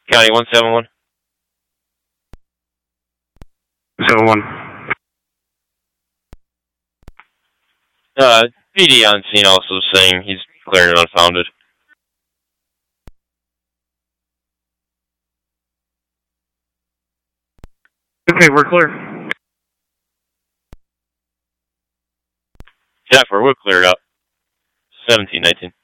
County 171. 71. PD on scene also saying he's declaring it unfounded. Okay, we're clear. Yeah, we're cleared up. 1719.